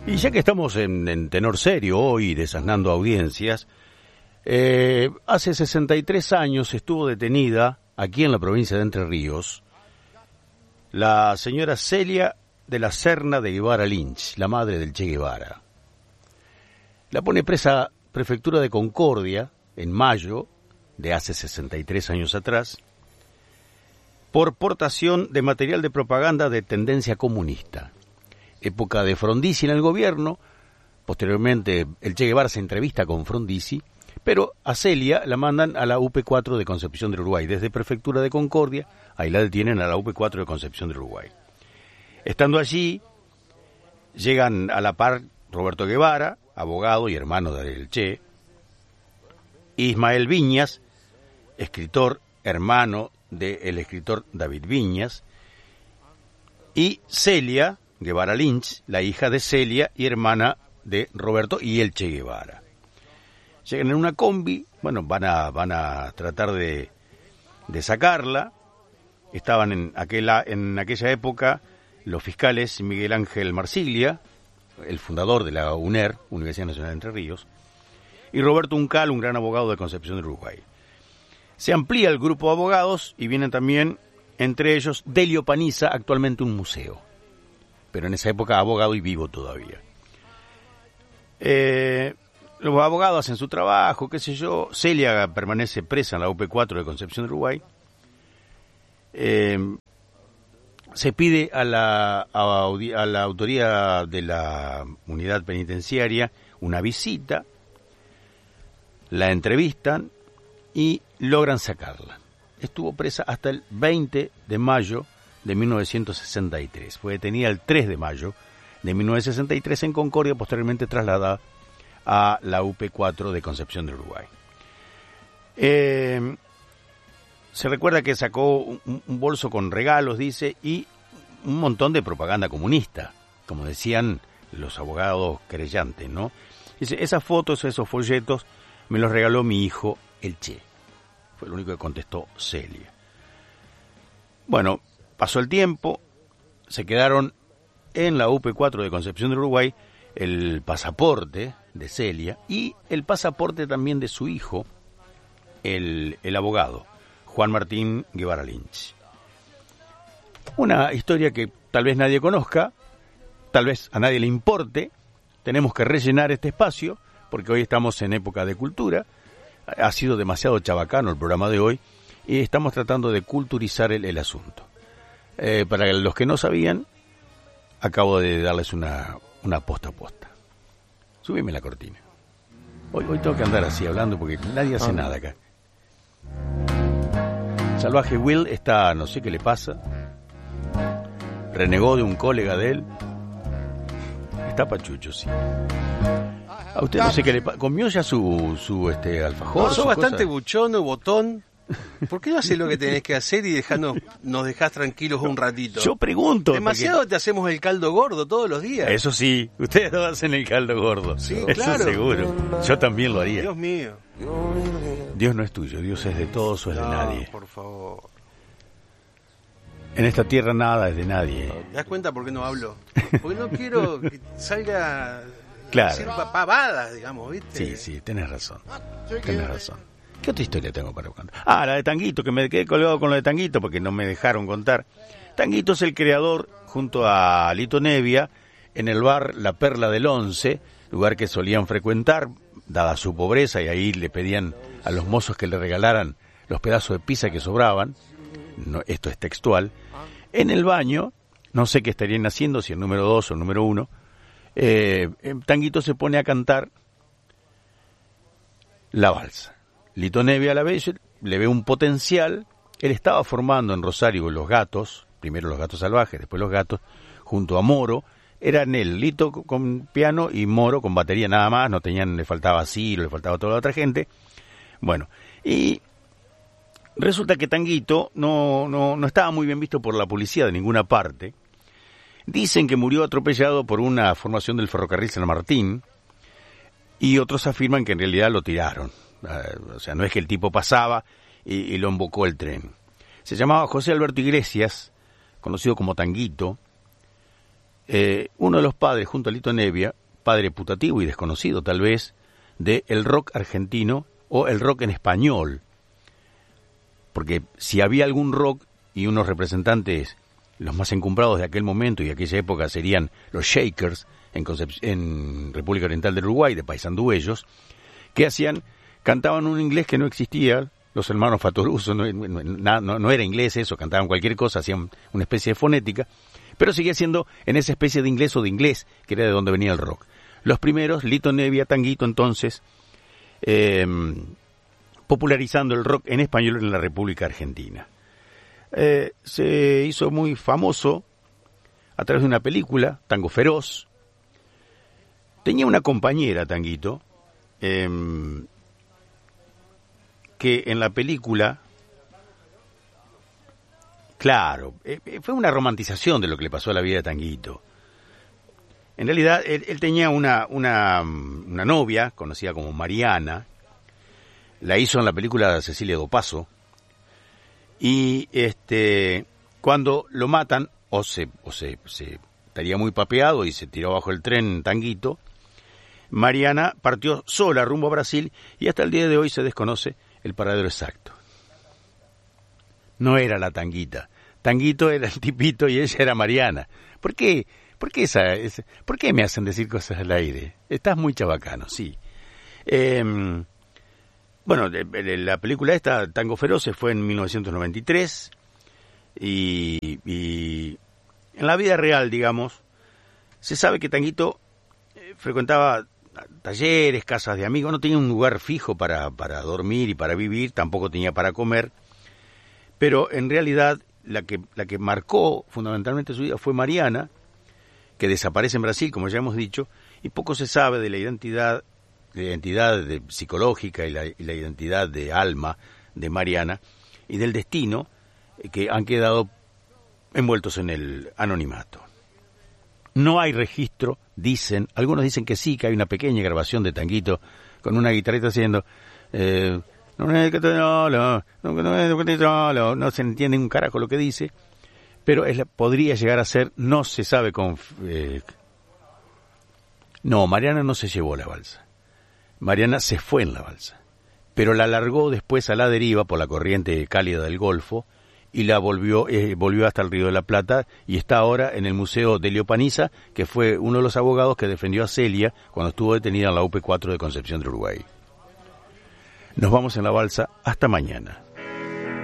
Y ya que estamos en tenor serio hoy, desasnando audiencias, hace 63 años estuvo detenida aquí en la provincia de Entre Ríos la señora Celia de la Serna de Guevara Lynch, la madre del Che Guevara. La pone presa Prefectura de Concordia en mayo de hace 63 años atrás por portación de material de propaganda de tendencia comunista. Época de Frondizi en el gobierno, posteriormente el Che Guevara se entrevista con Frondizi, pero a Celia la mandan a la UP4 de Concepción del Uruguay, desde Prefectura de Concordia, ahí la detienen a la UP4 de Concepción del Uruguay. Estando allí, llegan a la par Roberto Guevara, abogado y hermano del Che, Ismael Viñas, escritor, hermano del escritor David Viñas, y Celia Guevara Lynch, la hija de Celia y hermana de Roberto y el Che Guevara. Llegan en una combi, bueno, van a tratar de sacarla. Estaban en aquella época los fiscales Miguel Ángel Marsiglia, el fundador de la UNER, Universidad Nacional de Entre Ríos, y Roberto Uncal, un gran abogado de Concepción del Uruguay. Se amplía el grupo de abogados y vienen también, entre ellos, Delio Paniza, actualmente un museo, pero en esa época abogado y vivo todavía. Los abogados hacen su trabajo, qué sé yo. Celia permanece presa en la UP4 de Concepción del Uruguay. Se pide a la autoría de la unidad penitenciaria una visita, la entrevistan y logran sacarla. Estuvo presa hasta el 20 de mayo de 1963. Fue detenida el 3 de mayo de 1963 en Concordia, posteriormente trasladada a la UP4 de Concepción del Uruguay. Se recuerda que sacó un bolso con regalos, dice, y un montón de propaganda comunista, como decían los abogados querellantes, ¿no? Dice, esas fotos, esos folletos, me los regaló mi hijo, el Che. Fue lo único que contestó Celia. Bueno, pasó el tiempo, se quedaron en la UP4 de Concepción del Uruguay el pasaporte de Celia y el pasaporte también de su hijo, el abogado, Juan Martín Guevara Lynch. Una historia que tal vez nadie conozca, tal vez a nadie le importe. Tenemos que rellenar este espacio porque hoy estamos en época de cultura. Ha sido demasiado chabacano el programa de hoy y estamos tratando de culturizar el asunto. Para los que no sabían, acabo de darles una posta a posta. Súbeme la cortina. Hoy tengo que andar así hablando porque nadie hace nada acá. Salvaje Will está, no sé qué le pasa. Renegó de un colega de él. Está pachucho, sí. A usted no sé qué le pasa. ¿Comió ya su alfajor? Sos bastante buchono, botón. ¿Por qué no haces lo que tenés que hacer y nos dejás tranquilos un ratito? Yo pregunto. Demasiado porque te hacemos el caldo gordo todos los días. Eso sí, ustedes lo hacen el caldo gordo. Sí, eso claro. Seguro. Yo también lo haría. Dios mío. Dios no es tuyo, Dios es de todos o es de nadie. Por favor. En esta tierra nada es de nadie. ¿Te das cuenta por qué no hablo? Porque no quiero que salga claro. Decir pavadas, digamos, ¿viste? Sí, tenés razón. Tenés razón. ¿Qué otra historia tengo para contar? La de Tanguito, que me quedé colgado con lo de Tanguito porque no me dejaron contar. Tanguito es el creador, junto a Lito Nevia, en el bar La Perla del Once, lugar que solían frecuentar, dada su pobreza, y ahí le pedían a los mozos que le regalaran los pedazos de pizza que sobraban. No, esto es textual. En el baño, no sé qué estarían haciendo, si el número 2 o el número 1, Tanguito se pone a cantar la balsa. Lito Nevia a la vez le ve un potencial. Él estaba formando en Rosario los Gatos, primero los Gatos Salvajes, después los Gatos, junto a Moro. Eran él, Lito con piano y Moro con batería nada más, le faltaba Ciro, le faltaba toda la otra gente. Bueno, y resulta que Tanguito no estaba muy bien visto por la policía de ninguna parte. Dicen que murió atropellado por una formación del ferrocarril San Martín y otros afirman que en realidad lo tiraron. O sea, no es que el tipo pasaba y lo embocó el tren. Se llamaba José Alberto Iglesias, conocido como Tanguito. uno de los padres, junto a Lito Nevia, padre putativo y desconocido tal vez, de el rock argentino o el rock en español. Porque si había algún rock y unos representantes, los más encumbrados de aquel momento y aquella época serían los Shakers en República Oriental del Uruguay, de Paysandú ellos, ¿qué hacían? Cantaban un inglés que no existía, los hermanos Fatoruso, no era inglés eso, cantaban cualquier cosa, hacían una especie de fonética, pero seguía siendo en esa especie de inglés o de inglés, que era de donde venía el rock. Los primeros, Lito Nevia, Tanguito, entonces, popularizando el rock en español en la República Argentina. Se hizo muy famoso a través de una película, Tango Feroz. Tenía una compañera, Tanguito, que en la película, claro, fue una romantización de lo que le pasó a la vida de Tanguito. En realidad, él tenía una novia, conocida como Mariana, la hizo en la película Cecilia Dopazo, y cuando lo matan, o se estaría muy papeado y se tiró bajo el tren Tanguito, Mariana partió sola rumbo a Brasil y hasta el día de hoy se desconoce el paradero exacto. No era la Tanguita. Tanguito era el tipito y ella era Mariana. ¿Por qué? ¿Por qué me hacen decir cosas al aire? Estás muy chabacano, sí. Bueno, la película esta, Tango Feroz, fue en 1993 y en la vida real, digamos, se sabe que Tanguito frecuentaba talleres, casas de amigos, no tenía un lugar fijo para dormir y para vivir, tampoco tenía para comer, pero en realidad la que marcó fundamentalmente su vida fue Mariana, que desaparece en Brasil, como ya hemos dicho, y poco se sabe de la identidad psicológica y la identidad de alma de Mariana y del destino que han quedado envueltos en el anonimato. No hay registro, dicen, algunos dicen que sí, que hay una pequeña grabación de Tanguito con una guitarrita haciendo no se entiende un carajo lo que dice, pero podría llegar a ser, no se sabe con... No, Mariana no se llevó la balsa. Mariana se fue en la balsa, pero la largó después a la deriva por la corriente cálida del Golfo y la volvió hasta el Río de la Plata y está ahora en el Museo de Elio Paniza, que fue uno de los abogados que defendió a Celia cuando estuvo detenida en la UP4 de Concepción del Uruguay. Nos vamos en la balsa hasta mañana.